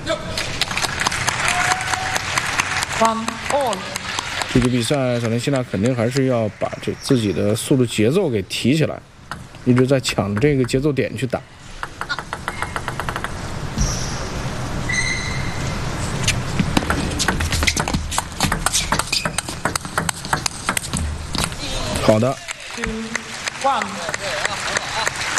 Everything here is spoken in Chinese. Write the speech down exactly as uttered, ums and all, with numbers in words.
One all。 这局比赛，小林希娜肯定还是要把这自己的速度节奏给提起来，一直在抢着这个节奏点去打。好的。 Two, one.